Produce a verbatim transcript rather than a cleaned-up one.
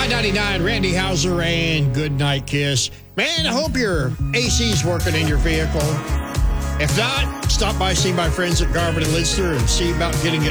nine ninety-nine, Randy Hauser and Goodnight Kiss. Man, I hope your A C's working in your vehicle. If not, stop by, see my friends at Garvin and Lidster and see about getting it